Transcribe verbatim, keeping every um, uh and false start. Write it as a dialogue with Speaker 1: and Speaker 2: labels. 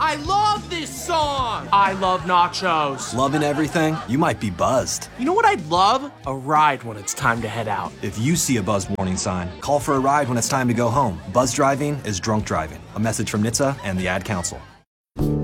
Speaker 1: I love this song! I love nachos.
Speaker 2: Loving everything? You might be buzzed.
Speaker 1: You know what I'd love? A ride when it's time to head out.
Speaker 2: If you see a buzz warning sign, call for a ride when it's time to go home. Buzz driving is drunk driving. A message from N H T S A and the Ad Council.